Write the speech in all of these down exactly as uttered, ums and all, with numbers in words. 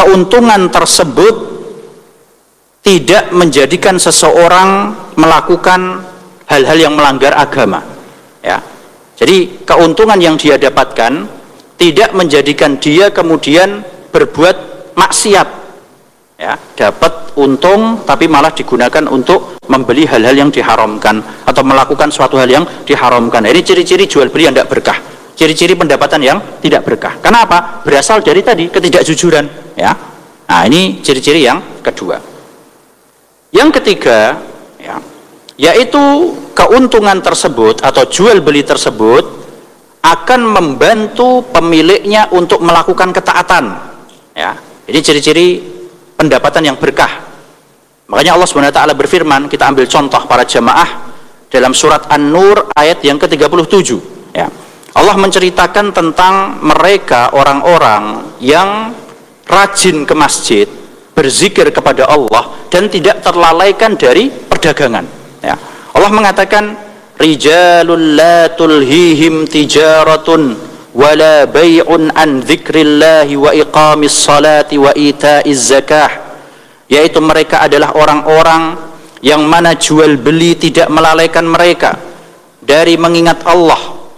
keuntungan tersebut tidak menjadikan seseorang melakukan hal-hal yang melanggar agama, ya. Jadi keuntungan yang dia dapatkan tidak menjadikan dia kemudian berbuat maksiat, ya, dapat untung tapi malah digunakan untuk membeli hal-hal yang diharamkan atau melakukan suatu hal yang diharamkan. Ini ciri-ciri jual beli yang tidak berkah, ciri-ciri pendapatan yang tidak berkah. Karena apa? Berasal dari tadi ketidakjujuran, ya. Nah, ini ciri-ciri yang kedua. Yang ketiga, ya, yaitu keuntungan tersebut atau jual beli tersebut akan membantu pemiliknya untuk melakukan ketaatan, ya. Jadi ciri-ciri pendapatan yang berkah. Makanya Allah subhanahu wa taala berfirman, kita ambil contoh para jamaah dalam surat An-Nur ayat yang ke tiga puluh tujuh, ya. Allah menceritakan tentang mereka orang-orang yang rajin ke masjid, berzikir kepada Allah dan tidak terlalaikan dari perdagangan, ya. Allah mengatakan rijalul la tulhihim tijaratun wala bay'un an dzikrillahi wa iqamis salati wa itaiz zakah, yaitu mereka adalah orang-orang yang mana jual beli tidak melalaikan mereka dari mengingat Allah,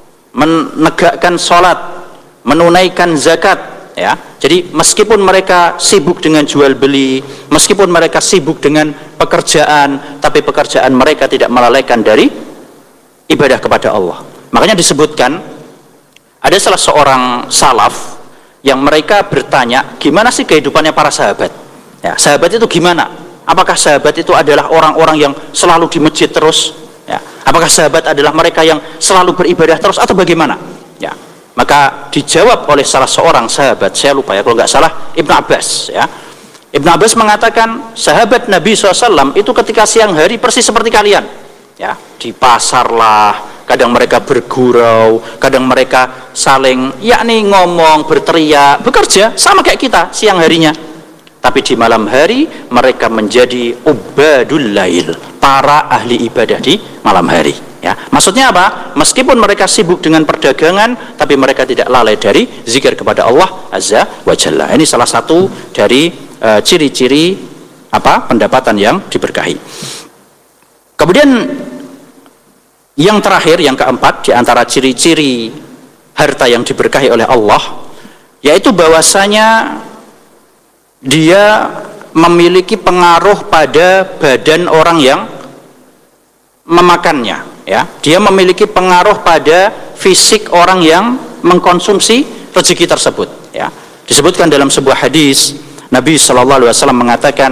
menegakkan salat, menunaikan zakat, ya. Jadi meskipun mereka sibuk dengan jual beli, meskipun mereka sibuk dengan pekerjaan, tapi pekerjaan mereka tidak melalaikan dari ibadah kepada Allah. Makanya disebutkan ada salah seorang salaf yang mereka bertanya, gimana sih kehidupannya para sahabat, ya, sahabat itu gimana? Apakah sahabat itu adalah orang-orang yang selalu di masjid terus, ya? Apakah sahabat adalah mereka yang selalu beribadah terus atau bagaimana, ya? Maka dijawab oleh salah seorang sahabat, saya lupa ya kalau nggak salah, Ibnu Abbas, ya. Ibnu Abbas mengatakan sahabat Nabi shallallahu alaihi wasallam itu ketika siang hari persis seperti kalian, ya, di pasar lah, kadang mereka bergurau, kadang mereka saling yakni ngomong, berteriak, bekerja sama kayak kita siang harinya. Tapi di malam hari mereka menjadi ubadul lail, para ahli ibadah di malam hari, ya. Maksudnya apa? Meskipun mereka sibuk dengan perdagangan, tapi mereka tidak lalai dari zikir kepada Allah azza wa jalla. Ini salah satu dari uh, ciri-ciri apa? Pendapatan yang diberkahi. Kemudian yang terakhir, yang keempat, di antara ciri-ciri harta yang diberkahi oleh Allah, yaitu bahwasanya dia memiliki pengaruh pada badan orang yang memakannya, ya. Dia memiliki pengaruh pada fisik orang yang mengkonsumsi rezeki tersebut, ya. Disebutkan dalam sebuah hadis, Nabi shallallahu alaihi wasallam mengatakan,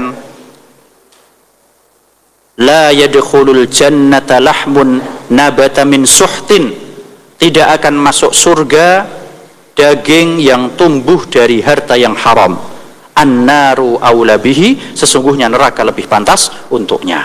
la yadkhulul jannata lahmun nabata min suhtin, tidak akan masuk surga daging yang tumbuh dari harta yang haram. An-naru aula bihi, sesungguhnya neraka lebih pantas untuknya.